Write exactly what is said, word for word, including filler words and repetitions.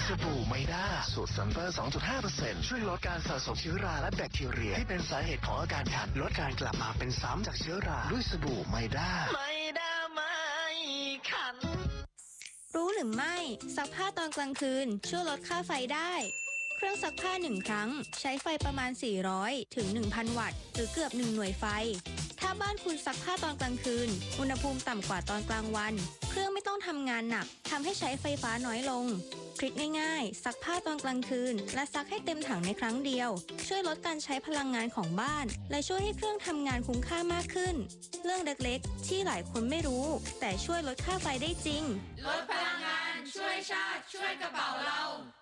สบู่ไมด้าสูตรซัมเปอร์ สองจุดห้าเปอร์เซ็นต์ ช่วยลดการสะสมเชื้อราและแบคทีเรียที่เป็นสาเหตุของอาการคันลดการกลับมาเป็นซ้ำจากเชื้อราด้วยสบู่ไมด้าไมด้าไม่คันรู้หรือไม่ซักผ้าตอนกลางคืนช่วยลดค่าไฟได้เครื่องซักผ้าหนึ่งครั้งใช้ไฟประมาณสี่ร้อยถึง หนึ่งพัน วัตต์หรือเกือบหนึ่งหน่วยไฟถ้าบ้านคุณซักผ้าตอนกลางคืนอุณหภูมิต่ำกว่าตอนกลางวันเครื่องไม่ต้องทำงานหนักทำให้ใช้ไฟฟ้าน้อยลงทริคง่ายๆซักผ้าตอนกลางคืนและซักให้เต็มถังในครั้งเดียวช่วยลดการใช้พลังงานของบ้านและช่วยให้เครื่องทำงานคุ้มค่ามากขึ้นเรื่องเล็กๆที่หลายคนไม่รู้แต่ช่วยลดค่าไฟได้จริงลดพลังงานช่วยชาติช่วยกระเป๋าเรา